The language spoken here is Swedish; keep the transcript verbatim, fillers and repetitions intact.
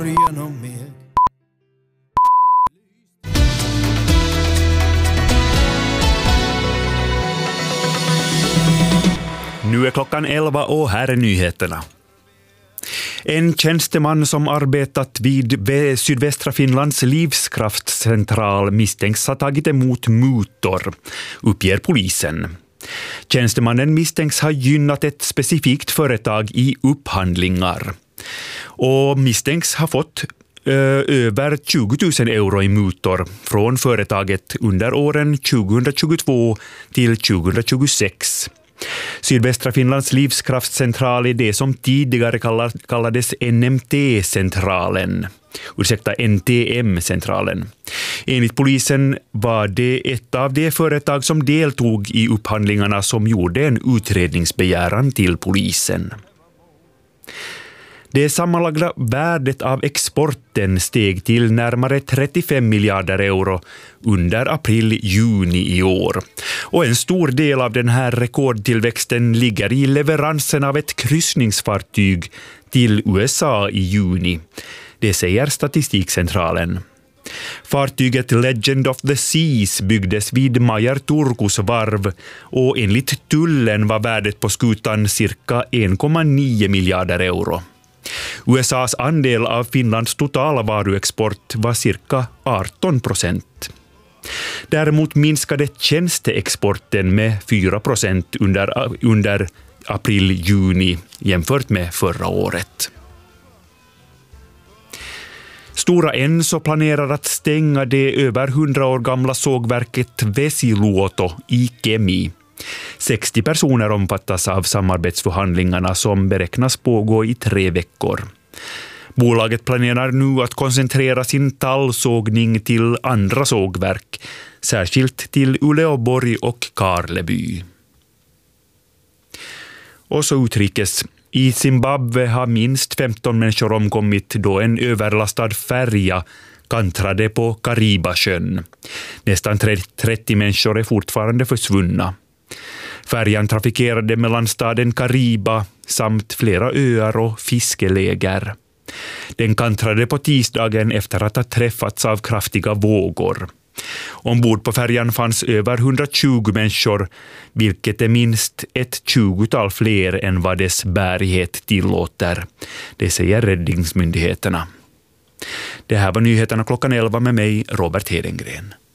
Nu är klockan elva och här är nyheterna. En tjänsteman som arbetat vid sydvästra Finlands livskraftscentral misstänks ha tagit emot mutor, uppger polisen. Tjänstemannen misstänks ha gynnat ett specifikt företag i upphandlingar och misstänks ha fått ö, över tjugo tusen euro i mutor från företaget under åren tjugohundratjugotvå till tjugohundratjugosex. Sydvästra Finlands livskraftscentral är det som tidigare kallades N M T-centralen. Ursäkta, N T M-centralen. Enligt polisen var det ett av de företag som deltog i upphandlingarna som gjorde en utredningsbegäran till polisen. Det sammanlagda värdet av exporten steg till närmare trettiofem miljarder euro under april-juni i år. Och en stor del av den här rekordtillväxten ligger i leveransen av ett kryssningsfartyg till U S A i juni. Det säger Statistikcentralen. Fartyget Legend of the Seas byggdes vid Majer Turkus varv och enligt tullen var värdet på skutan cirka en komma nio miljarder euro. U S A:s andel av Finlands totala varuexport var cirka arton procent. Däremot minskade tjänsteexporten med fyra procent under, under april-juni jämfört med förra året. Stora Enso planerar att stänga det över hundra år gamla sågverket Vesiluoto i Kemi. sextio personer omfattas av samarbetsförhandlingarna som beräknas pågå i tre veckor. Bolaget planerar nu att koncentrera sin tallsågning till andra sågverk, särskilt till Uleåborg och Karleby. Och så utrikes. I Zimbabwe har minst femton människor omkommit då en överlastad färja kantrade på Karibasjön. Nästan trettio människor är fortfarande försvunna. Färjan trafikerade mellan staden Kariba samt flera öar och fiskeläger. Den kantrade på tisdagen efter att ha träffats av kraftiga vågor. Ombord på färjan fanns över hundratjugo människor, vilket är minst ett tjugotal fler än vad dess bärighet tillåter. Det säger räddningsmyndigheterna. Det här var nyheterna klockan elva med mig, Robert Hedengren.